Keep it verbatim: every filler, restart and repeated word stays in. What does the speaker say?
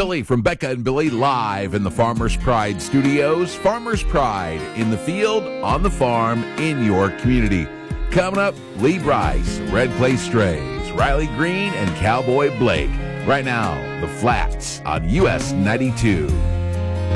Billy from Becca and Billy live in the Farmers Pride studios. Farmers Pride in the field, on the farm, in your community. Coming up, Lee Bryce, Red Clay Strays, Riley Green, and Cowboy Blake. Right now, the Flats on U S ninety-two.